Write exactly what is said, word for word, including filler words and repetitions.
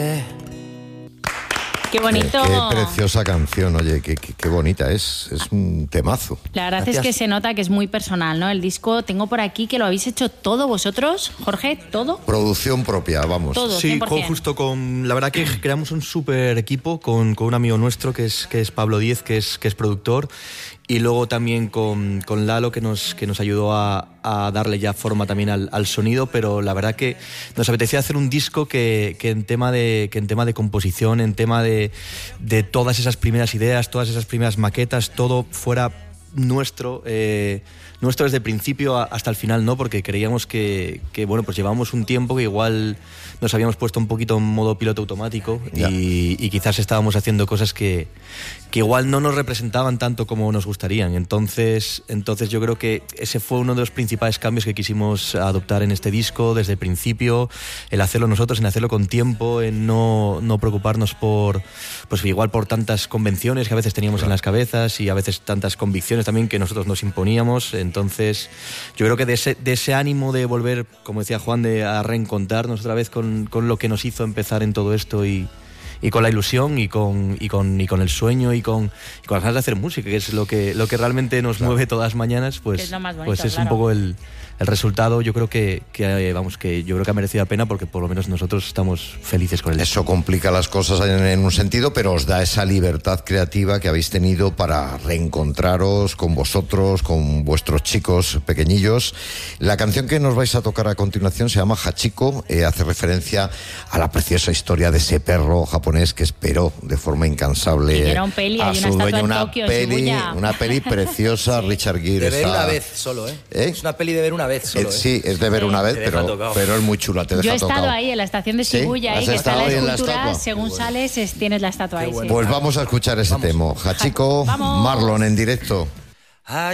Qué bonito. Qué, qué preciosa canción, oye, qué, qué, qué bonita es, es un temazo. La verdad Gracias. Es que se nota que es muy personal, ¿no? El disco, tengo por aquí que lo habéis hecho todo vosotros, Jorge, ¿todo? Producción propia, vamos. Todo, sí, con, justo con, la verdad que creamos un súper equipo con, con un amigo nuestro que es, que es Pablo Díez, que es, que es productor, y luego también con, con Lalo, que nos, que nos ayudó a, a darle ya forma también al, al sonido, pero la verdad que nos apetecía hacer un disco que, que, en, tema de, que en tema de composición, en tema de, de todas esas primeras ideas, todas esas primeras maquetas, todo fuera nuestro, eh, nuestro desde el principio hasta el final, ¿no? Porque creíamos que, que, bueno, pues llevábamos un tiempo que igual nos habíamos puesto un poquito en modo piloto automático y, y quizás estábamos haciendo cosas que, que igual no nos representaban tanto como nos gustarían. Entonces, entonces yo creo que ese fue uno de los principales cambios que quisimos adoptar en este disco desde el principio, el hacerlo nosotros, en hacerlo con tiempo, en no, no preocuparnos por, pues igual por tantas convenciones que a veces teníamos claro. en las cabezas y a veces tantas convicciones también que nosotros nos imponíamos. Entonces yo creo que de ese, de ese ánimo de volver, como decía Juan, de a reencontrarnos otra vez con, con lo que nos hizo empezar en todo esto y, y con la ilusión y con, y con, y con el sueño y con, y con las ganas de hacer música, que es lo que, lo que realmente nos claro. mueve todas las mañanas, pues es, bonito, pues es claro. un poco el, el resultado. Yo creo que, que vamos que yo creo que ha merecido la pena porque por lo menos nosotros estamos felices con el Eso complica las cosas en, en un sentido, pero os da esa libertad creativa que habéis tenido para reencontraros con vosotros, con vuestros chicos pequeñillos. La canción que nos vais a tocar a continuación se llama Hachiko, eh, hace referencia a la preciosa historia de ese perro japonés que esperó de forma incansable un peli, a su dueño. Una Tokio, peli, una peli preciosa, sí. Richard Gere. De ver esa... una vez solo, ¿eh? ¿eh? Es una peli de ver una vez solo, ¿eh? Sí, es de ver sí. una vez, pero, pero es muy chula, te deja Yo he estado tocado. ahí en la estación de Shibuya, ¿Sí? ahí, que está la escultura, la según bueno. sales es, tienes la estatua ahí. Bueno. Sí. Pues vamos a escuchar ese tema. Hachiko, Marlon en directo.